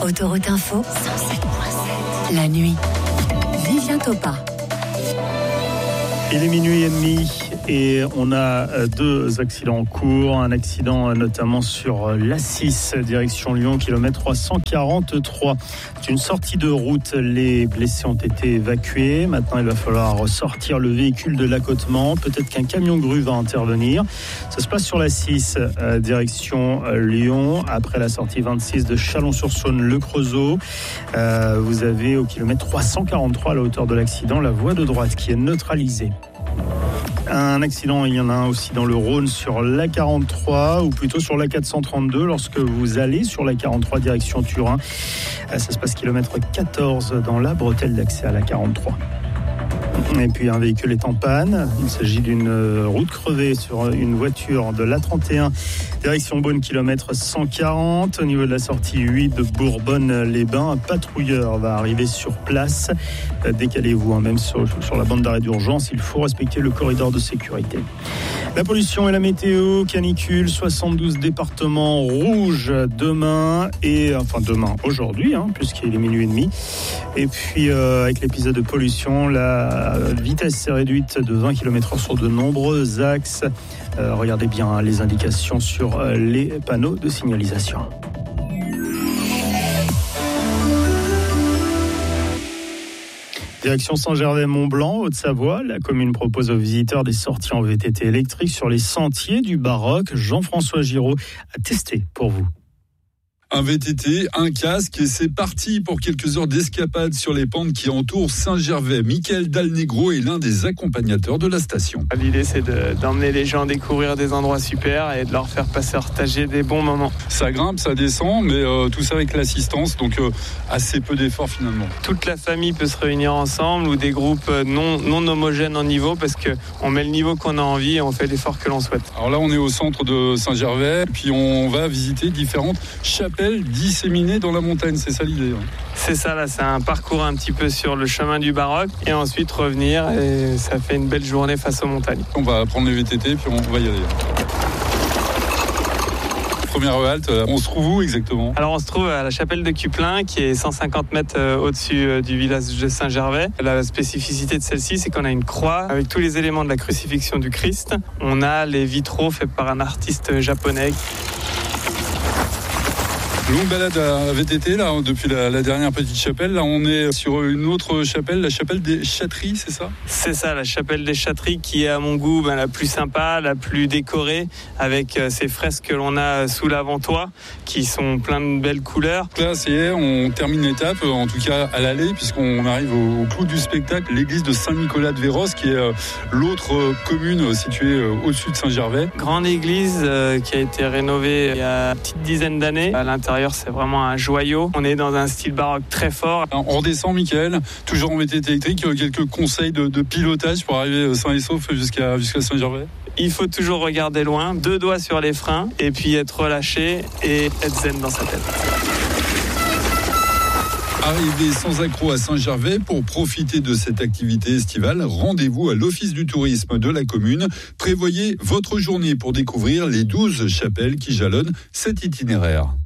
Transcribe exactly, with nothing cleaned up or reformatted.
Autoroute Info, cent sept virgule sept. La nuit. Vivien Topa. Il est minuit et demi et on a deux accidents en cours. Un accident notamment sur l'A six, direction Lyon, kilomètre trois cent quarante-trois. C'est une sortie de route. Les blessés ont été évacués. Maintenant, il va falloir sortir le véhicule de l'accotement. Peut-être qu'un camion grue va intervenir. Ça se passe sur l'A six, euh, direction Lyon, après la sortie vingt-six de Chalon-sur-Saône, Le Creusot. Euh, vous avez au kilomètre trois cent quarante-trois, à la hauteur de l'accident, la voie de droite qui est neutralisée. Un accident, il y en a un aussi dans le Rhône sur l'A quarante-trois, ou plutôt sur l'A quatre cent trente-deux lorsque vous allez sur l'A quarante-trois direction Turin. Ça se passe kilomètre quatorze dans la bretelle d'accès à l'A quarante-trois. Et puis un véhicule est en panne. Il s'agit d'une route crevée sur une voiture de l'A trente et un, direction Beaune, kilomètre cent quarante. Au niveau de la sortie huit de Bourbonne-les-Bains, un patrouilleur va arriver sur place. Décalez-vous, hein, même sur, sur la bande d'arrêt d'urgence, il faut respecter le corridor de sécurité. La pollution et la météo, canicule, soixante-douze départements rouges demain, et enfin demain, aujourd'hui, hein, puisqu'il est minuit et demi. Et puis euh, avec l'épisode de pollution, la vitesse est réduite de vingt kilomètres heure sur de nombreux axes. Euh, regardez bien hein, les indications sur euh, les panneaux de signalisation. Direction Saint-Gervais-Mont-Blanc, Haute-Savoie. La commune propose aux visiteurs des sorties en V T T électrique sur les sentiers du Baroque. Jean-François Giraud a testé pour vous. Un V T T, un casque et c'est parti pour quelques heures d'escapade sur les pentes qui entourent Saint-Gervais. Michael Dalnegro est l'un des accompagnateurs de la station. L'idée, c'est de, d'emmener les gens découvrir des endroits super et de leur faire partager des bons moments. Ça grimpe, ça descend, mais euh, tout ça avec l'assistance, donc euh, assez peu d'efforts finalement. Toute la famille peut se réunir ensemble ou des groupes non, non homogènes en niveau, parce qu'on met le niveau qu'on a envie et on fait l'effort que l'on souhaite. Alors là, on est au centre de Saint-Gervais, puis on va visiter différentes chapelles disséminées dans la montagne, c'est ça l'idée. Hein. C'est ça, là, c'est un parcours un petit peu sur le chemin du Baroque et ensuite revenir, et ça fait une belle journée face aux montagnes. On va prendre les V T T puis on va y aller. Première halte, on se trouve où exactement ? Alors on se trouve à la chapelle de Cuplin, qui est cent cinquante mètres au-dessus du village de Saint-Gervais. La spécificité de celle-ci, c'est qu'on a une croix avec tous les éléments de la crucifixion du Christ. On a les vitraux faits par un artiste japonais. Longue balade à V T T là, depuis la, la dernière petite chapelle. Là, on est sur une autre chapelle, la chapelle des Châteries, c'est ça ? C'est ça, la chapelle des Châteries, qui est à mon goût ben, la plus sympa, la plus décorée, avec euh, ces fresques que l'on a sous l'avant-toit, qui sont plein de belles couleurs. Là, c'est on termine l'étape, en tout cas à l'aller, puisqu'on arrive au, au clou du spectacle, l'église de Saint-Nicolas de Véros, qui est euh, l'autre euh, commune située euh, au-dessus de Saint-Gervais. Grande église euh, qui a été rénovée il y a une petite dizaine d'années. À l'intérieur, c'est vraiment un joyau. On est dans un style baroque très fort. On redescend, Michael, toujours en V T T électrique. Quelques conseils de, de pilotage pour arriver sain et sauf jusqu'à, jusqu'à Saint-Gervais. Il faut toujours regarder loin, deux doigts sur les freins, et puis être relâché et être zen dans sa tête. Arrivez sans accroc à Saint-Gervais pour profiter de cette activité estivale. Rendez-vous à l'Office du tourisme de la commune. Prévoyez votre journée pour découvrir les douze chapelles qui jalonnent cet itinéraire.